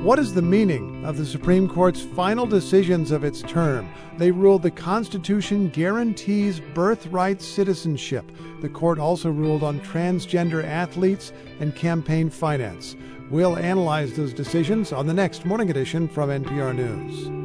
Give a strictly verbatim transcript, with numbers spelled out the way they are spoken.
What is the meaning of the Supreme Court's final decisions of its term? They ruled the Constitution guarantees birthright citizenship. The court also ruled on transgender athletes and campaign finance. We'll analyze those decisions on the next Morning Edition from N P R News.